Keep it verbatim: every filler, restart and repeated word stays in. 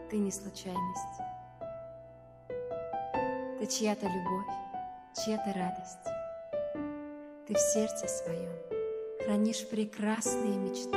ты не случайность. Ты чья-то любовь, чья-то радость. Ты в сердце своем хранишь прекрасные мечты.